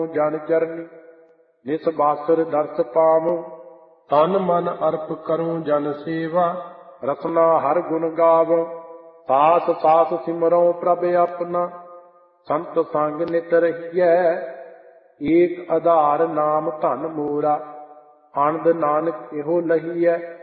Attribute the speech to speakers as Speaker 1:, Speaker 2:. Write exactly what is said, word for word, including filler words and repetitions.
Speaker 1: ਜਨ ਚਰਨੀ ਨਿਸ ਬਾਸਰ ਦਰਸ ਪਾਵੋ। ਤਨ ਮਨ ਅਰਪ ਕਰੂੰ ਜਨ ਸੇਵਾ ਰਸਨਾ ਹਰ ਗੁਣ ਗਾਵੋ। ਸਾਸ ਸਾਸ ਸਿਮਰਉ ਪ੍ਰਭ ਆਪਣਾ ਸੰਤ ਸੰਗ ਨਿਤ ਰਹੀਐ। ਏਕ ਆਧਾਰ ਨਾਮ ਧਨ ਮੋਰਾ ਆਨੰਦ ਨਾਨਕ ਇਹੋ ਲਹੀਐ।